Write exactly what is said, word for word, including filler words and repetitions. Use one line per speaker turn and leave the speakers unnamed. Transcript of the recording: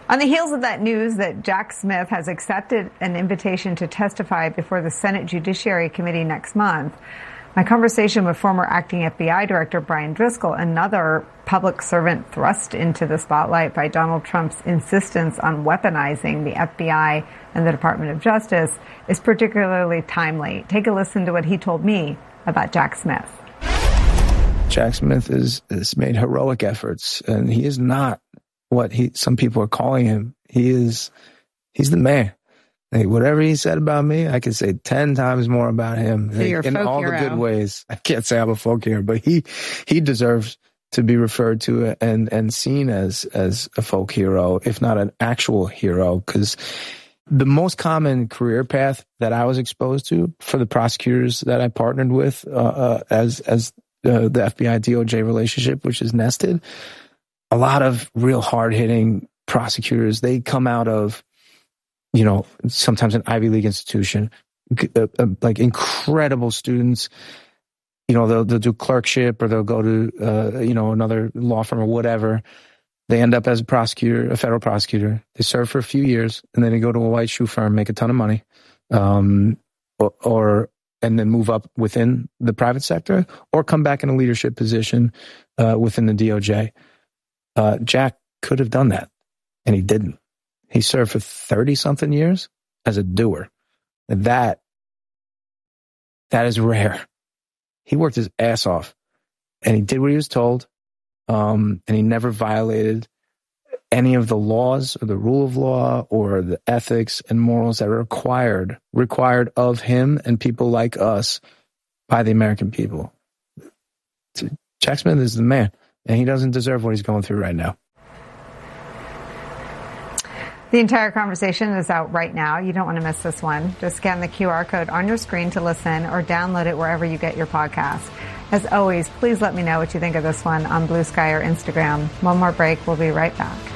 On the heels of that news that Jack Smith has accepted an invitation to testify before the Senate Judiciary Committee next month, my conversation with former acting F B I Director Brian Driscoll, another public servant thrust into the spotlight by Donald Trump's insistence on weaponizing the F B I and the Department of Justice, is particularly timely. Take a listen to what he told me about Jack Smith.
Jack Smith is, has made heroic efforts, and he is not what he some people are calling him. He is, he's the man. Hey, whatever he said about me, I could say ten times more about him.
So you're a
in
folk
all
hero.
The good ways. I can't say I'm a folk hero, but he he deserves to be referred to and and seen as as a folk hero, if not an actual hero, because the most common career path that I was exposed to for the prosecutors that I partnered with uh, uh, as as uh, the F B I D O J relationship, which is nested, a lot of real hard-hitting prosecutors, they come out of, you know, sometimes an Ivy League institution, uh, uh, like incredible students. You know, they'll, they'll do clerkship or they'll go to, uh, you know, another law firm or whatever. They end up as a prosecutor, a federal prosecutor. They serve for a few years and then they go to a white shoe firm, make a ton of money, um, or, or and then move up within the private sector or come back in a leadership position uh, within the D O J. Uh, Jack could have done that, and he didn't. He served for thirty-something years as a doer. And that, that is rare. He worked his ass off, and he did what he was told, um, and he never violated any of the laws or the rule of law or the ethics and morals that are required, required of him and people like us by the American people. Jack Smith is the man. And he doesn't deserve what he's going through right now.
The entire conversation is out right now. You don't want to miss this one. Just scan the Q R code on your screen to listen or download it wherever you get your podcast. As always, please let me know what you think of this one on Blue Sky or Instagram. One more break. We'll be right back.